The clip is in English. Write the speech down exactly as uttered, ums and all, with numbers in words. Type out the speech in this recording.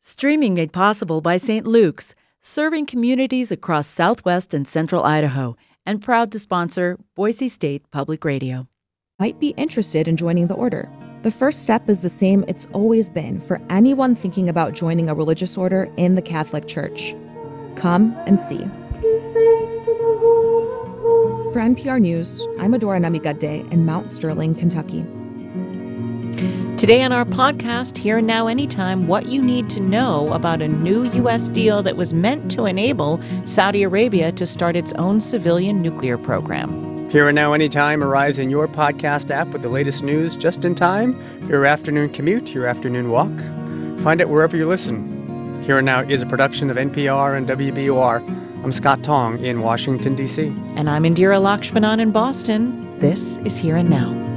Streaming made possible by Saint Luke's, serving communities across southwest and central Idaho, and proud to sponsor Boise State Public Radio. Might be interested in joining the order. The first step is the same it's always been for anyone thinking about joining a religious order in the Catholic Church. Come and see. For N P R News, I'm Adora Namigadde in Mount Sterling, Kentucky. Today on our podcast, Here and Now Anytime, what you need to know about a new U S deal that was meant to enable Saudi Arabia to start its own civilian nuclear program. Here and Now Anytime arrives in your podcast app with the latest news just in time for your afternoon commute, your afternoon walk. Find it wherever you listen. Here and Now is a production of N P R and W B U R. I'm Scott Tong in Washington, D C. And I'm Indira Lakshmanan in Boston. This is Here and Now.